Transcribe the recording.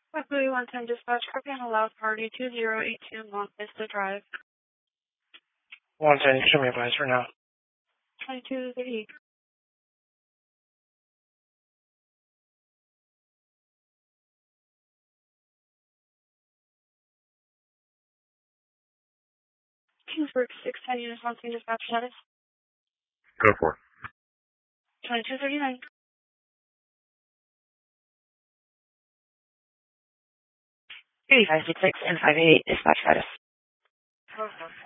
Quickly, 110 dispatch, copy on allowed party 2082 Mont Vista Drive. 110, show me advisor now. 2230. Kingsburg 610 units 110 dispatch status. Go for it. 2239. 3566 and 58 dispatch status. Okay.